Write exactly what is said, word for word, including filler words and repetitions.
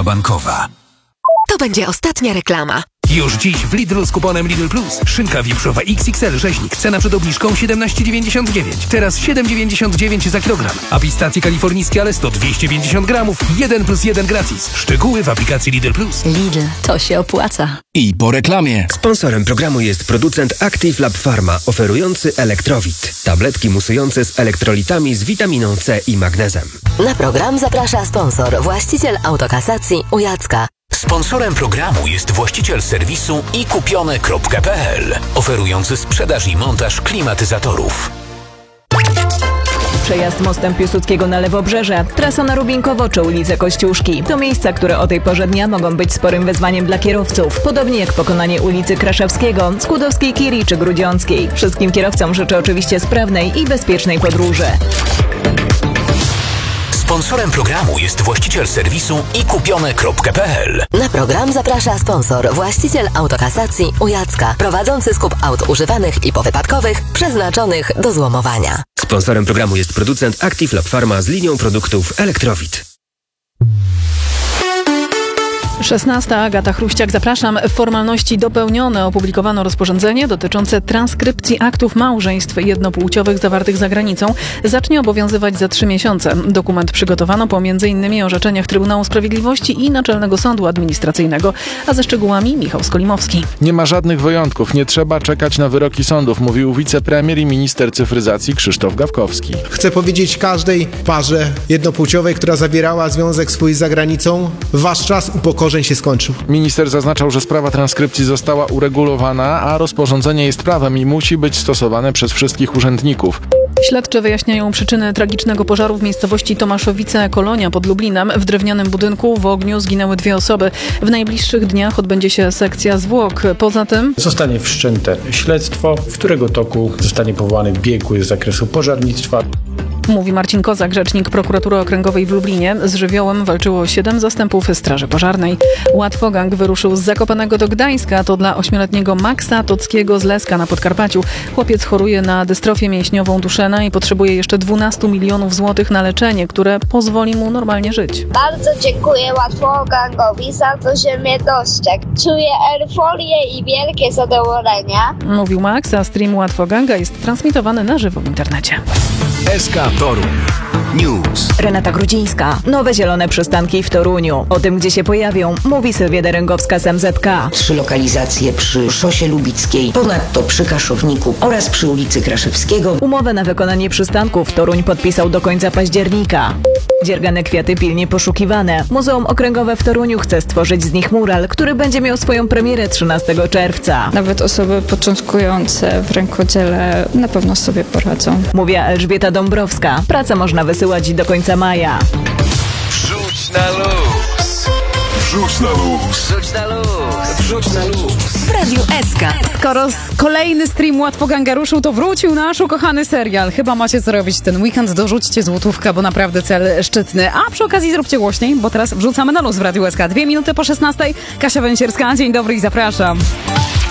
Umowa bankowa. To będzie ostatnia reklama. Już dziś w Lidlu z kuponem Lidl Plus. Szynka wieprzowa X X L rzeźnik. Cena przed obniżką siedemnaście dziewięćdziesiąt dziewięć. Teraz siedem dziewięćdziesiąt dziewięć za kilogram. A pistacje kalifornijskie Alesto dwieście pięćdziesiąt gramów. jeden plus jeden gratis. Szczegóły w aplikacji Lidl Plus. Lidl, to się opłaca. I po reklamie. Sponsorem programu jest producent Active Lab Pharma, oferujący Elektrowit. Tabletki musujące z elektrolitami z witaminą C i magnezem. Na program zaprasza sponsor, właściciel autokasacji u Jacka. Sponsorem programu jest właściciel serwisu i kupione kropka p l, oferujący sprzedaż i montaż klimatyzatorów. Przejazd mostem Piłsudskiego na Lewobrzeże, trasa na Rubinkowo czy ulicę Kościuszki. To miejsca, które o tej porze dnia mogą być sporym wyzwaniem dla kierowców. Podobnie jak pokonanie ulicy Kraszewskiego, Skłodowskiej Kiri czy Grudziąckiej. Wszystkim kierowcom życzę oczywiście sprawnej i bezpiecznej podróży. Sponsorem programu jest właściciel serwisu i kupione kropka p l. Na program zaprasza sponsor, właściciel autokasacji u Jacka, prowadzący skup aut używanych i powypadkowych, przeznaczonych do złomowania. Sponsorem programu jest producent Active Lab Pharma z linią produktów Elektrowit. szesnasta. Agata Chruściak, zapraszam. Formalności dopełnione. Opublikowano rozporządzenie dotyczące transkrypcji aktów małżeństw jednopłciowych zawartych za granicą. Zacznie obowiązywać za trzy miesiące. Dokument przygotowano po między innymi orzeczeniach Trybunału Sprawiedliwości i Naczelnego Sądu Administracyjnego. A ze szczegółami Michał Skolimowski. Nie ma żadnych wyjątków. Nie trzeba czekać na wyroki sądów, mówił wicepremier i minister cyfryzacji Krzysztof Gawkowski. Chcę powiedzieć każdej parze jednopłciowej, która zawierała związek swój za granicą, wasz czas upokorzeń się skończył. Minister zaznaczał, że sprawa transkrypcji została uregulowana, a rozporządzenie jest prawem i musi być stosowane przez wszystkich urzędników. Śledczy wyjaśniają przyczyny tragicznego pożaru w miejscowości Tomaszowice-Kolonia pod Lublinem. W drewnianym budynku w ogniu zginęły dwie osoby. W najbliższych dniach odbędzie się sekcja zwłok. Poza tym zostanie wszczęte śledztwo, w którego toku zostanie powołany biegły z zakresu pożarnictwa. Mówi Marcin Kozak, rzecznik Prokuratury Okręgowej w Lublinie. Z żywiołem walczyło siedem zastępów Straży Pożarnej. Łatwogang wyruszył z Zakopanego do Gdańska. To dla ośmioletniego Maxa Tockiego z Leska na Podkarpaciu. Chłopiec choruje na dystrofię mięśniową Duchenne i potrzebuje jeszcze dwanaście milionów złotych na leczenie, które pozwoli mu normalnie żyć. Bardzo dziękuję Łatwogangowi za to, że mnie dostrzegł. Czuję euforię i wielkie zadowolenie. Mówił Max, a stream Łatwoganga jest transmitowany na żywo w internecie. S K Toruń News. Renata Grudzińska. Nowe zielone przystanki w Toruniu. O tym, gdzie się pojawią, mówi Sylwia Derengowska z M Z K. Trzy lokalizacje przy Szosie Lubickiej, ponadto przy Kaszowniku oraz przy ulicy Kraszewskiego. Umowę na wykonanie przystanków Toruń podpisał do końca października. Dziergane kwiaty pilnie poszukiwane. Muzeum Okręgowe w Toruniu chce stworzyć z nich mural, który będzie miał swoją premierę trzynastego czerwca. Nawet osoby początkujące w rękodziele na pewno sobie poradzą. Mówi Elżbieta Dąbrowska. Pracę można wysyłać do końca maja. Wrzuć na luz! Wrzuć na luz! Wrzuć na luz! Wrzuć na luz! W Radiu S K. Skoro kolejny stream Łatwoganga ruszył, to wrócił nasz ukochany serial. Chyba macie co robić ten weekend, dorzućcie złotówkę, bo naprawdę cel szczytny. A przy okazji zróbcie głośniej, bo teraz wrzucamy na luz w Radiu S K. Dwie minuty po szesnastej. Kasia Węsierska, dzień dobry i zapraszam.